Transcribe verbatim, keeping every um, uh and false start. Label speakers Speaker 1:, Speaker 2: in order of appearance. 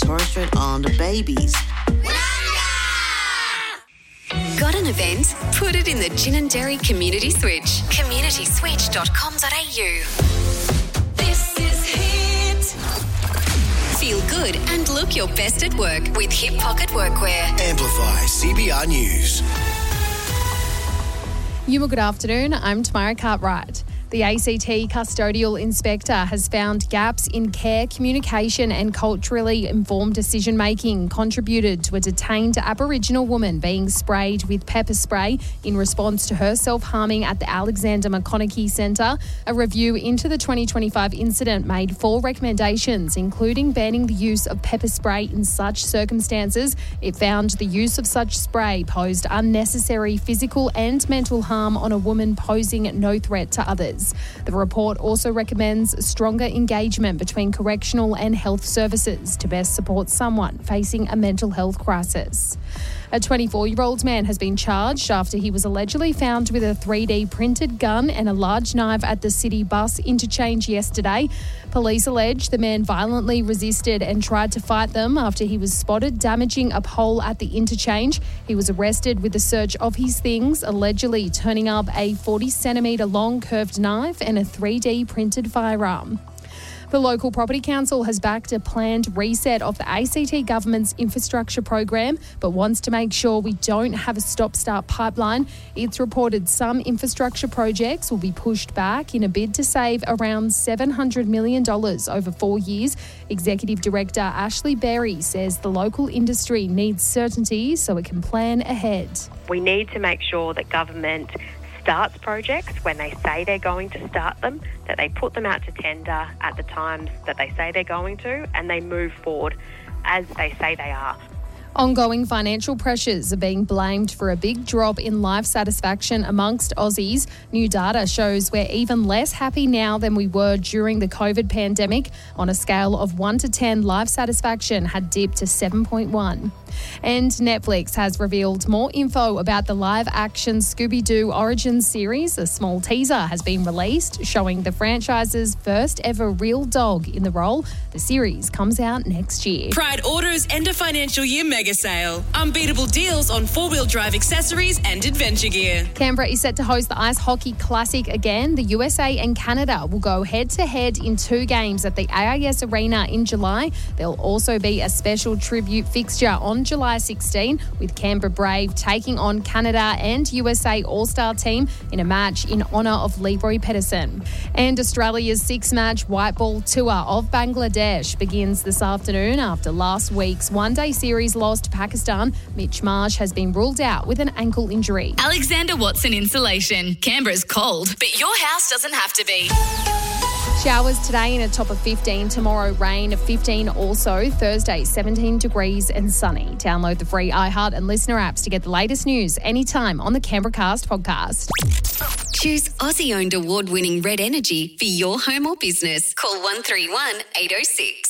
Speaker 1: portrait on the babies.
Speaker 2: Got an event? Put it in the Gin and Dairy Community Switch. community switch dot com dot a u. This is Hit. Feel good and look your best at work with Hip Pocket Workwear.
Speaker 3: Amplify C B R News.
Speaker 4: You good afternoon. I'm Tamara Cartwright. The A C T Custodial Inspector has found gaps in care, communication and culturally informed decision-making contributed to a detained Aboriginal woman being sprayed with pepper spray in response to her self-harming at the Alexander McConaughey Centre. A review into the twenty twenty-five incident made four recommendations, including banning the use of pepper spray in such circumstances. It found the use of such spray posed unnecessary physical and mental harm on a woman posing no threat to others. The report also recommends stronger engagement between correctional and health services to best support someone facing a mental health crisis. A twenty-four-year-old man has been charged after he was allegedly found with a three D printed gun and a large knife at the city bus interchange yesterday. Police allege the man violently resisted and tried to fight them after he was spotted damaging a pole at the interchange. He was arrested with the search of his things, allegedly turning up a forty centimetre long curved knife and a three D printed firearm. The local property council has backed a planned reset of the A C T government's infrastructure program, but wants to make sure we don't have a stop-start pipeline. It's reported some infrastructure projects will be pushed back in a bid to save around seven hundred million dollars over four years. Executive Director Ashley Berry says the local industry needs certainty so it can plan ahead.
Speaker 5: We need to make sure that government starts projects when they say they're going to start them, that they put them out to tender at the times that they say they're going to, and they move forward as they say they are.
Speaker 4: Ongoing financial pressures are being blamed for a big drop in life satisfaction amongst Aussies. New data shows we're even less happy now than we were during the COVID pandemic. On a scale of one to ten, life satisfaction had dipped to seven point one. And Netflix has revealed more info about the live-action Scooby-Doo Origins series. A small teaser has been released showing the franchise's first ever real dog in the role. The series comes out next year.
Speaker 6: Pride Auto's end of financial year mega sale. Unbeatable deals on four-wheel drive accessories and adventure gear.
Speaker 4: Canberra is set to host the Ice Hockey Classic again. The U S A and Canada will go head-to-head in two games at the A I S Arena in July. There'll also be a special tribute fixture on July sixteenth with Canberra Brave taking on Canada and U S A All-Star team in a match in honour of Leroy Peterson. And Australia's six-match white ball tour of Bangladesh begins this afternoon after last week's one-day series loss to Pakistan. Mitch Marsh has been ruled out with an ankle injury.
Speaker 7: Alexander Watson Insulation. Canberra's cold, but your house doesn't have to be.
Speaker 4: Showers today in a top of fifteen. Tomorrow, rain fifteen also. Thursday, seventeen degrees and sunny. Download the free iHeart and Listener apps to get the latest news anytime on the Canberra Cast podcast.
Speaker 2: Choose Aussie-owned award-winning Red Energy for your home or business. Call one three one, eight oh six.